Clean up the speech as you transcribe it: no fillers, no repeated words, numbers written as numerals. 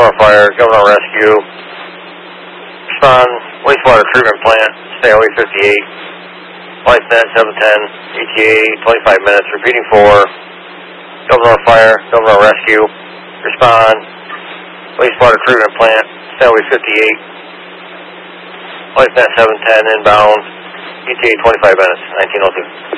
Governor Fire, Governor Rescue. Respond, wastewater treatment plant, stay away 58. LifeNet 710, ETA 25 minutes, repeating 4. Governor Fire, Governor Rescue. Respond, wastewater treatment plant, stay away 58. LifeNet 710 inbound, ETA 25 minutes, 1902.